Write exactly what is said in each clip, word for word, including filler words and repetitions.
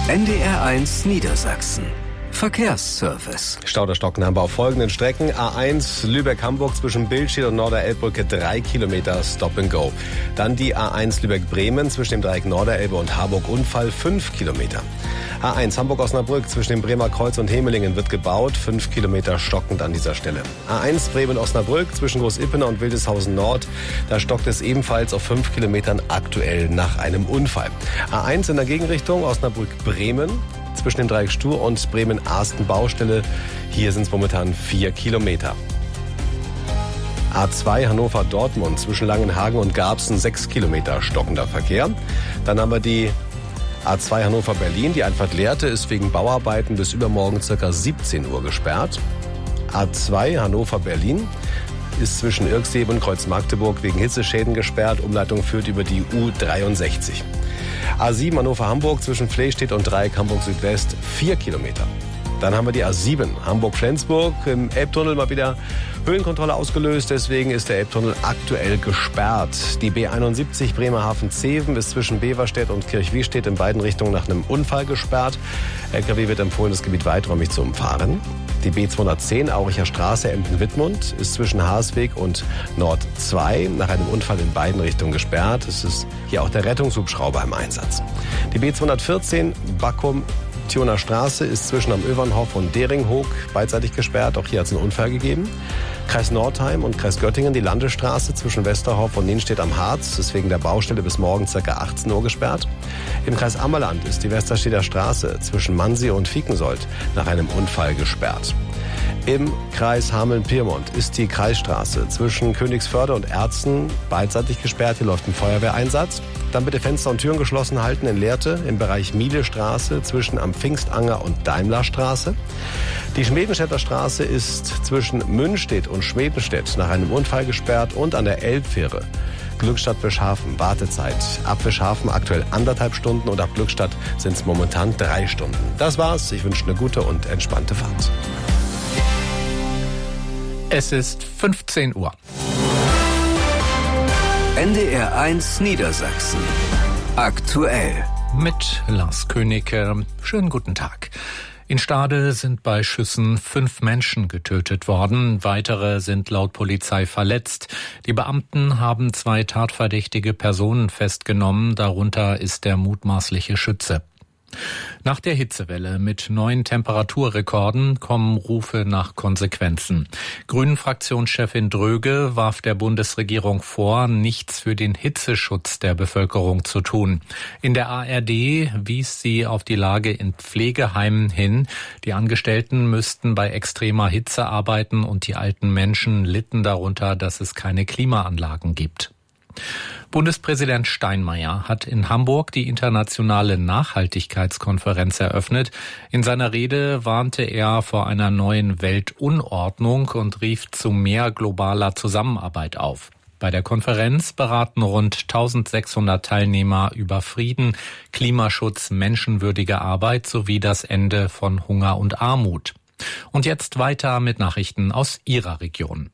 N D R eins Niedersachsen. Verkehrsservice. Stau der Stocknummer auf folgenden Strecken. A eins Lübeck-Hamburg zwischen Billschied und Norderelbbrücke drei Kilometer Stop and Go. Dann die A eins Lübeck-Bremen zwischen dem Dreieck Norderelbe und Harburg-Unfall fünf Kilometer. A eins Hamburg-Osnabrück zwischen dem Bremer Kreuz und Hemelingen wird gebaut, fünf Kilometer stockend an dieser Stelle. A eins Bremen-Osnabrück zwischen Groß-Ippener und Wildeshausen Nord, da stockt es ebenfalls auf fünf Kilometern aktuell nach einem Unfall. A eins in der Gegenrichtung Osnabrück-Bremen zwischen dem Dreieck Stur und Bremen-Arsten Baustelle. Hier sind es momentan vier Kilometer. A zwei Hannover-Dortmund zwischen Langenhagen und Garbsen sechs Kilometer stockender Verkehr. Dann haben wir die A zwei Hannover-Berlin. Die Einfahrt Lehrte ist wegen Bauarbeiten bis übermorgen ca. siebzehn Uhr gesperrt. A zwei Hannover-Berlin ist zwischen Irxheben und Kreuz-Magdeburg wegen Hitzeschäden gesperrt. Umleitung führt über die U dreiundsechzig. A sieben Hannover-Hamburg zwischen Flehstedt und Dreieck Hamburg-Südwest vier Kilometer. Dann haben wir die A sieben Hamburg-Flensburg im Elbtunnel mal wieder Höhenkontrolle ausgelöst. Deswegen ist der Elbtunnel aktuell gesperrt. Die B einundsiebzig Bremerhaven-Zeven ist zwischen Beverstedt und Kirchwiestedt in beiden Richtungen nach einem Unfall gesperrt. L K W wird empfohlen, das Gebiet weiträumig zu umfahren. Die B zweihundertzehn Auricher Straße Emden-Wittmund ist zwischen Haasweg und Nord zwei nach einem Unfall in beiden Richtungen gesperrt. Es ist hier auch der Rettungshubschrauber im Einsatz. Die B zweihundertvierzehn Backum Thioner Straße ist zwischen am Övernhof und Deringhoek beidseitig gesperrt. Auch hier hat es einen Unfall gegeben. Kreis Nordheim und Kreis Göttingen die Landesstraße zwischen Westerhof und Nienstedt am Harz ist wegen der Baustelle bis morgen ca. achtzehn Uhr gesperrt. Im Kreis Ammerland ist die Westerstedter Straße zwischen Mansi und Fiekensold nach einem Unfall gesperrt. Im Kreis Hameln-Pyrmont ist die Kreisstraße zwischen Königsförde und Erzen beidseitig gesperrt. Hier läuft ein Feuerwehreinsatz. Dann bitte Fenster und Türen geschlossen halten in Lehrte im Bereich Mielestraße zwischen am Pfingstanger und Daimlerstraße. Die Schmedenstädter Straße ist zwischen Münstedt und Schmedenstedt nach einem Unfall gesperrt und an der Elbfähre Glückstadt-Wischhafen Wartezeit. Ab Wischhafen aktuell anderthalb Stunden und ab Glückstadt sind es momentan drei Stunden. Das war's. Ich wünsche eine gute und entspannte Fahrt. Es ist fünfzehn Uhr. N D R eins Niedersachsen. Aktuell. Mit Lars Königke. Schönen guten Tag. In Stade sind bei Schüssen fünf Menschen getötet worden. Weitere sind laut Polizei verletzt. Die Beamten haben zwei tatverdächtige Personen festgenommen. Darunter ist der mutmaßliche Schütze. Nach der Hitzewelle mit neuen Temperaturrekorden kommen Rufe nach Konsequenzen. Grünen-Fraktionschefin Dröge warf der Bundesregierung vor, nichts für den Hitzeschutz der Bevölkerung zu tun. In der A R D wies sie auf die Lage in Pflegeheimen hin. Die Angestellten müssten bei extremer Hitze arbeiten und die alten Menschen litten darunter, dass es keine Klimaanlagen gibt. Bundespräsident Steinmeier hat in Hamburg die internationale Nachhaltigkeitskonferenz eröffnet. In seiner Rede warnte er vor einer neuen Weltunordnung und rief zu mehr globaler Zusammenarbeit auf. Bei der Konferenz beraten rund eintausendsechshundert Teilnehmer über Frieden, Klimaschutz, menschenwürdige Arbeit sowie das Ende von Hunger und Armut. Und jetzt weiter mit Nachrichten aus Ihrer Region.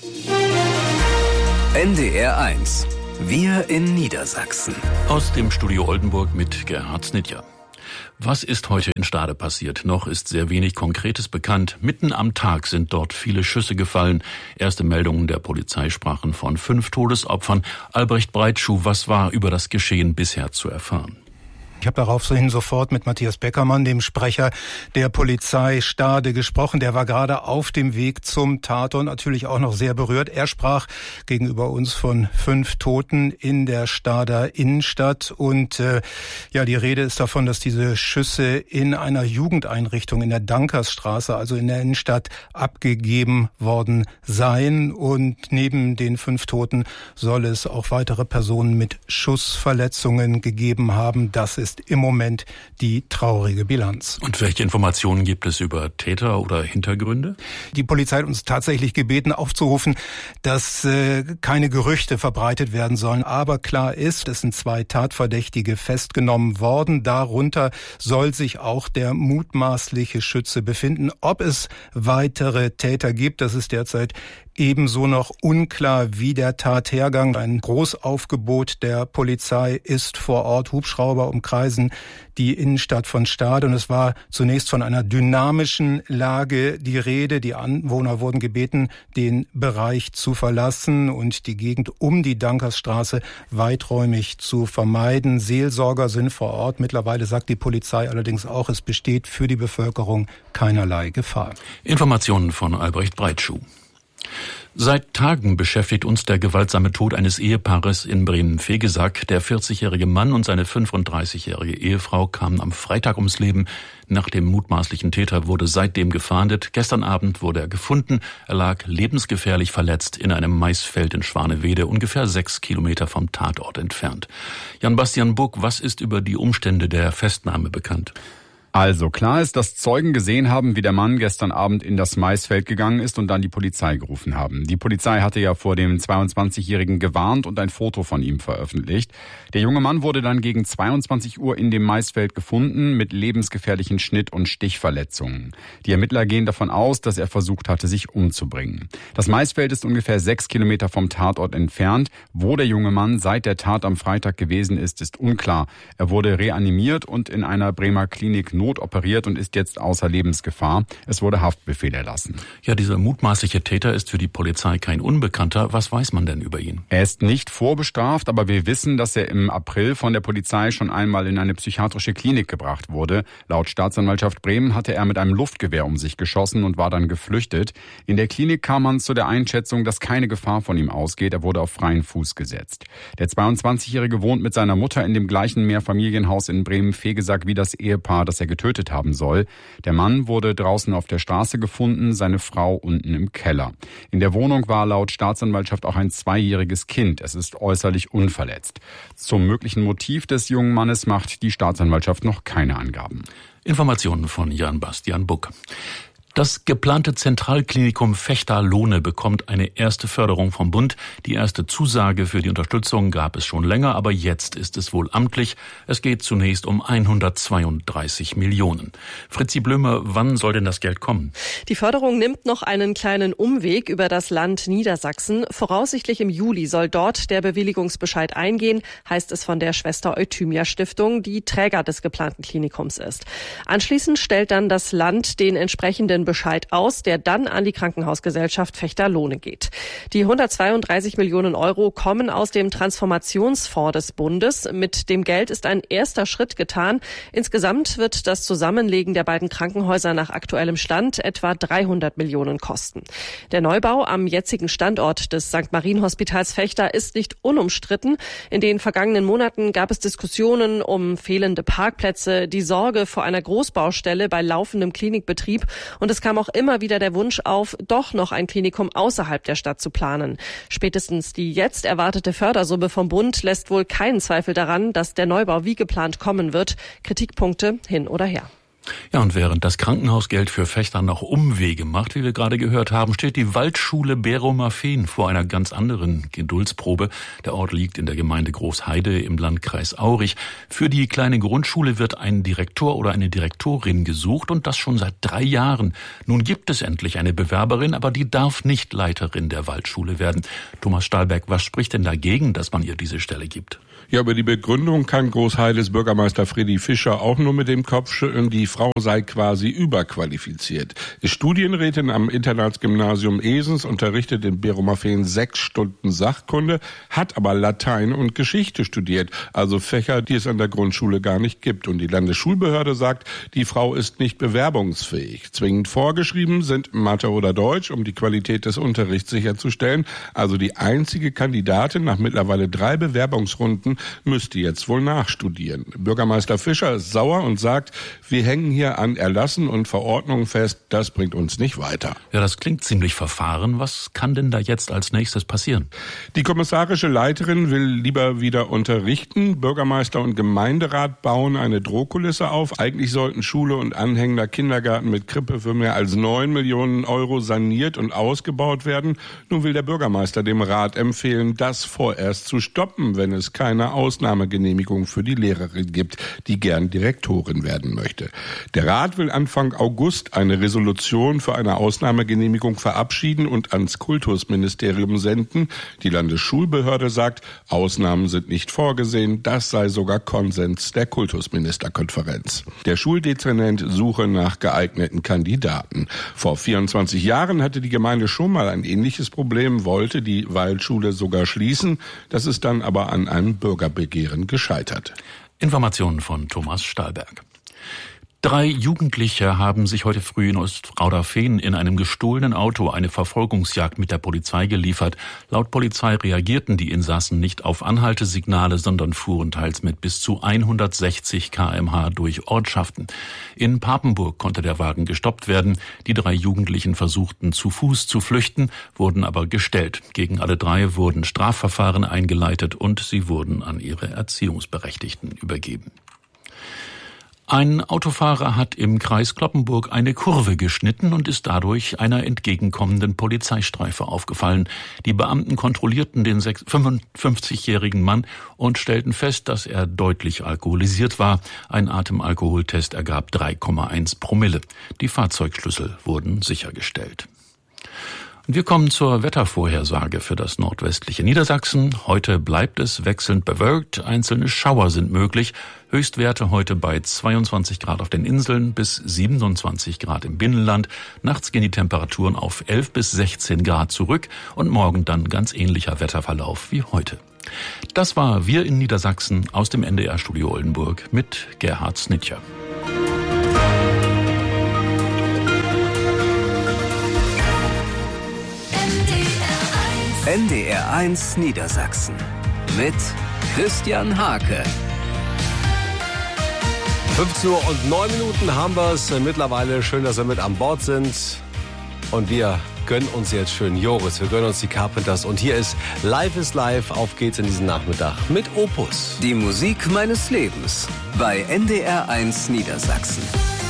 N D R eins. Wir in Niedersachsen. Aus dem Studio Oldenburg mit Gerhard Snitja. Was ist heute in Stade passiert? Noch ist sehr wenig Konkretes bekannt. Mitten am Tag sind dort viele Schüsse gefallen. Erste Meldungen der Polizei sprachen von fünf Todesopfern. Albrecht Breitschuh, was war über das Geschehen bisher zu erfahren? Ich habe daraufhin sofort mit Matthias Beckermann, dem Sprecher der Polizei Stade, gesprochen. Der war gerade auf dem Weg zum Tatort, natürlich auch noch sehr berührt. Er sprach gegenüber uns von fünf Toten in der Stader Innenstadt. Und äh, ja, die Rede ist davon, dass diese Schüsse in einer Jugendeinrichtung in der Dankersstraße, also in der Innenstadt, abgegeben worden seien. Und neben den fünf Toten soll es auch weitere Personen mit Schussverletzungen gegeben haben. Das ist im Moment die traurige Bilanz. Und welche Informationen gibt es über Täter oder Hintergründe? Die Polizei hat uns tatsächlich gebeten, aufzurufen, dass äh, keine Gerüchte verbreitet werden sollen. Aber klar ist, es sind zwei Tatverdächtige festgenommen worden. Darunter soll sich auch der mutmaßliche Schütze befinden. Ob es weitere Täter gibt, das ist derzeit ebenso noch unklar wie der Tathergang. Ein Großaufgebot der Polizei ist vor Ort. Hubschrauber umkreisen umkreisen die Innenstadt von Stade. Und es war zunächst von einer dynamischen Lage die Rede. Die Anwohner wurden gebeten, den Bereich zu verlassen und die Gegend um die Dankersstraße weiträumig zu vermeiden. Seelsorger sind vor Ort. Mittlerweile sagt die Polizei allerdings auch, es besteht für die Bevölkerung keinerlei Gefahr. Informationen von Albrecht Breitschuh. Seit Tagen beschäftigt uns der gewaltsame Tod eines Ehepaares in Bremen-Vegesack. Der vierzigjährige Mann und seine fünfunddreißigjährige Ehefrau kamen am Freitag ums Leben. Nach dem mutmaßlichen Täter wurde seitdem gefahndet. Gestern Abend wurde er gefunden. Er lag lebensgefährlich verletzt in einem Maisfeld in Schwanewede, ungefähr sechs Kilometer vom Tatort entfernt. Jan-Bastian Buck, was ist über die Umstände der Festnahme bekannt? Also klar ist, dass Zeugen gesehen haben, wie der Mann gestern Abend in das Maisfeld gegangen ist und dann die Polizei gerufen haben. Die Polizei hatte ja vor dem zweiundzwanzigjährigen gewarnt und ein Foto von ihm veröffentlicht. Der junge Mann wurde dann gegen zweiundzwanzig Uhr in dem Maisfeld gefunden mit lebensgefährlichen Schnitt- und Stichverletzungen. Die Ermittler gehen davon aus, dass er versucht hatte, sich umzubringen. Das Maisfeld ist ungefähr sechs Kilometer vom Tatort entfernt. Wo der junge Mann seit der Tat am Freitag gewesen ist, ist unklar. Er wurde reanimiert und in einer Bremer Klinik notoperiert und ist jetzt außer Lebensgefahr. Es wurde Haftbefehl erlassen. Ja, dieser mutmaßliche Täter ist für die Polizei kein Unbekannter. Was weiß man denn über ihn? Er ist nicht vorbestraft, aber wir wissen, dass er im April von der Polizei schon einmal in eine psychiatrische Klinik gebracht wurde. Laut Staatsanwaltschaft Bremen hatte er mit einem Luftgewehr um sich geschossen und war dann geflüchtet. In der Klinik kam man zu der Einschätzung, dass keine Gefahr von ihm ausgeht. Er wurde auf freien Fuß gesetzt. Der zweiundzwanzigjährige wohnt mit seiner Mutter in dem gleichen Mehrfamilienhaus in Bremen-Vegesack wie das Ehepaar, das er getötet haben soll. Der Mann wurde draußen auf der Straße gefunden, seine Frau unten im Keller. In der Wohnung war laut Staatsanwaltschaft auch ein zweijähriges Kind. Es ist äußerlich unverletzt. Zum möglichen Motiv des jungen Mannes macht die Staatsanwaltschaft noch keine Angaben. Informationen von Jan-Bastian Buck. Das geplante Zentralklinikum Vechta-Lohne bekommt eine erste Förderung vom Bund. Die erste Zusage für die Unterstützung gab es schon länger, aber jetzt ist es wohl amtlich. Es geht zunächst um hundertzweiunddreißig Millionen. Fritzi Blömer, wann soll denn das Geld kommen? Die Förderung nimmt noch einen kleinen Umweg über das Land Niedersachsen. Voraussichtlich im Juli soll dort der Bewilligungsbescheid eingehen, heißt es von der Schwester Euthymia Stiftung, die Träger des geplanten Klinikums ist. Anschließend stellt dann das Land den entsprechenden Bescheid aus, der dann an die Krankenhausgesellschaft Vechta-Lohne geht. Die hundertzweiunddreißig Millionen Euro kommen aus dem Transformationsfonds des Bundes. Mit dem Geld ist ein erster Schritt getan. Insgesamt wird das Zusammenlegen der beiden Krankenhäuser nach aktuellem Stand etwa dreihundert Millionen kosten. Der Neubau am jetzigen Standort des Sankt Marien Hospitals Vechta ist nicht unumstritten. In den vergangenen Monaten gab es Diskussionen um fehlende Parkplätze, die Sorge vor einer Großbaustelle bei laufendem Klinikbetrieb und es kam auch immer wieder der Wunsch auf, doch noch ein Klinikum außerhalb der Stadt zu planen. Spätestens die jetzt erwartete Fördersumme vom Bund lässt wohl keinen Zweifel daran, dass der Neubau wie geplant kommen wird. Kritikpunkte hin oder her. Ja, und während das Krankenhausgeld für Vechta noch Umwege macht, wie wir gerade gehört haben, steht die Waldschule Beromafehn vor einer ganz anderen Geduldsprobe. Der Ort liegt in der Gemeinde Großheide im Landkreis Aurich. Für die kleine Grundschule wird ein Direktor oder eine Direktorin gesucht und das schon seit drei Jahren. Nun gibt es endlich eine Bewerberin, aber die darf nicht Leiterin der Waldschule werden. Thomas Stahlberg, was spricht denn dagegen, dass man ihr diese Stelle gibt? Ja, über die Begründung kann Großheides Bürgermeister Freddy Fischer auch nur mit dem Kopf schütteln. Die Frau sei quasi überqualifiziert. Ist Studienrätin am Internatsgymnasium Esens, unterrichtet in Beromafehn sechs Stunden Sachkunde, hat aber Latein und Geschichte studiert, also Fächer, die es an der Grundschule gar nicht gibt. Und die Landesschulbehörde sagt, die Frau ist nicht bewerbungsfähig. Zwingend vorgeschrieben sind Mathe oder Deutsch, um die Qualität des Unterrichts sicherzustellen. Also die einzige Kandidatin nach mittlerweile drei Bewerbungsrunden müsste jetzt wohl nachstudieren. Bürgermeister Fischer ist sauer und sagt, wir hängen hier an Erlassen und Verordnungen fest, das bringt uns nicht weiter. Ja, das klingt ziemlich verfahren. Was kann denn da jetzt als nächstes passieren? Die kommissarische Leiterin will lieber wieder unterrichten. Bürgermeister und Gemeinderat bauen eine Drohkulisse auf. Eigentlich sollten Schule und anhängender Kindergarten mit Krippe für mehr als neun Millionen Euro saniert und ausgebaut werden. Nun will der Bürgermeister dem Rat empfehlen, das vorerst zu stoppen, wenn es keine eine Ausnahmegenehmigung für die Lehrerin gibt, die gern Direktorin werden möchte. Der Rat will Anfang August eine Resolution für eine Ausnahmegenehmigung verabschieden und ans Kultusministerium senden. Die Landesschulbehörde sagt, Ausnahmen sind nicht vorgesehen. Das sei sogar Konsens der Kultusministerkonferenz. Der Schuldezernent suche nach geeigneten Kandidaten. Vor vierundzwanzig Jahren hatte die Gemeinde schon mal ein ähnliches Problem, wollte die Waldschule sogar schließen. Das ist dann aber an einem Bürgerbegehren gescheitert. Informationen von Thomas Stahlberg. Drei Jugendliche haben sich heute früh in Ostrauderfehn in einem gestohlenen Auto eine Verfolgungsjagd mit der Polizei geliefert. Laut Polizei reagierten die Insassen nicht auf Anhaltesignale, sondern fuhren teils mit bis zu hundertsechzig Kilometer pro Stunde durch Ortschaften. In Papenburg konnte der Wagen gestoppt werden. Die drei Jugendlichen versuchten zu Fuß zu flüchten, wurden aber gestellt. Gegen alle drei wurden Strafverfahren eingeleitet und sie wurden an ihre Erziehungsberechtigten übergeben. Ein Autofahrer hat im Kreis Cloppenburg eine Kurve geschnitten und ist dadurch einer entgegenkommenden Polizeistreife aufgefallen. Die Beamten kontrollierten den fünfundfünfzigjährigen Mann und stellten fest, dass er deutlich alkoholisiert war. Ein Atemalkoholtest ergab drei Komma eins Promille. Die Fahrzeugschlüssel wurden sichergestellt. Und wir kommen zur Wettervorhersage für das nordwestliche Niedersachsen. Heute bleibt es wechselnd bewölkt, einzelne Schauer sind möglich. Höchstwerte heute bei zweiundzwanzig Grad auf den Inseln bis siebenundzwanzig Grad im Binnenland. Nachts gehen die Temperaturen auf elf bis sechzehn Grad zurück und morgen dann ganz ähnlicher Wetterverlauf wie heute. Das war Wir in Niedersachsen aus dem N D R-Studio Oldenburg mit Gerhard Snitcher. N D R eins Niedersachsen mit Christian Hake. fünfzehn Uhr und neun Minuten haben wir es mittlerweile. Schön, dass wir mit an Bord sind. Und wir gönnen uns jetzt schön Joris. Wir gönnen uns die Carpenters. Und hier ist Live is Live. Auf geht's in diesen Nachmittag mit Opus. Die Musik meines Lebens bei N D R eins Niedersachsen.